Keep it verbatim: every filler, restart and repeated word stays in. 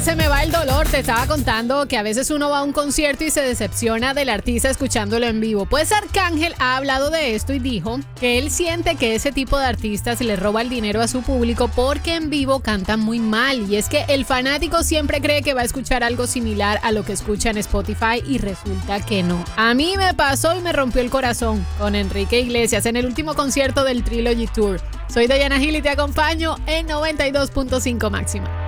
se me va el dolor. Te estaba contando que a veces uno va a un concierto y se decepciona del artista escuchándolo en vivo. Pues Arcángel ha hablado de esto y dijo que él siente que ese tipo de artistas le roba el dinero a su público porque en vivo cantan muy mal. Y es que el fanático siempre cree que va a escuchar algo similar a lo que escucha en Spotify y resulta que no. A mí me pasó y me rompió el corazón con Enrique Iglesias en el último concierto del Trilogy Tour. Soy Diana Gil y te acompaño en noventa y dos punto cinco Máxima.